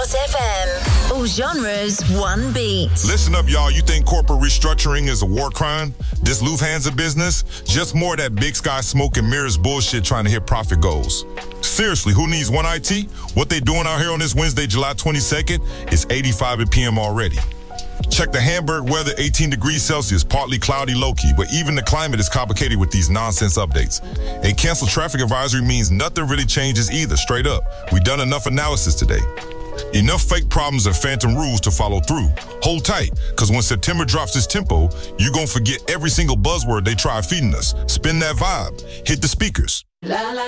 Mars FM. All genres, one beat. Listen up, y'all. You think corporate restructuring is a war crime? This Lufthansa business? Just more of that big sky smoke and mirrors bullshit trying to hit profit goals. Seriously, who needs one IT? What they doing out here on this Wednesday, July 22nd, is 85 p.m. already. Check the Hamburg weather, 18 degrees Celsius, partly cloudy low-key, but even the climate is complicated with these nonsense updates. A canceled traffic advisory means nothing really changes either, straight up. We've done enough analysis today. Enough fake problems and phantom rules to follow through. Hold tight, because when September drops its tempo, you're going to forget every single buzzword they try feeding us. Spin that vibe. Hit the speakers. La, la.